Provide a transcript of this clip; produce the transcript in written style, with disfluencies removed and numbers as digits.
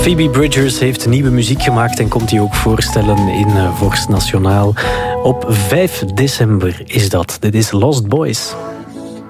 Phoebe Bridgers heeft nieuwe muziek gemaakt en komt die ook voorstellen in Vorst Nationaal. Op 5 december is dat. Dit is Lost Boys.